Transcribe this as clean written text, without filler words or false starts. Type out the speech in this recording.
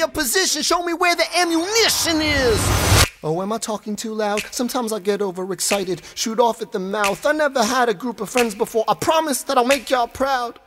a position, show me where the ammunition is. Oh, am I talking too loud? Sometimes I get overexcited, shoot off at the mouth. I never had a group of friends before. I promise that I'll make y'all proud.